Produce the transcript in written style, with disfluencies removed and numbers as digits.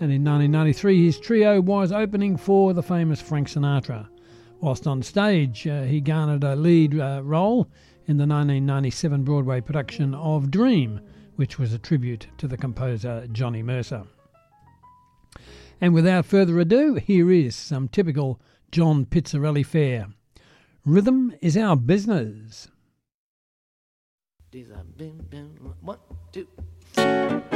And in 1993 his trio was opening for the famous Frank Sinatra. Whilst on stage he garnered a lead role in the 1997 Broadway production of Dream, which was a tribute to the composer Johnny Mercer. And without further ado, here is some typical John Pizzarelli fare. Rhythm is our business. 1, 2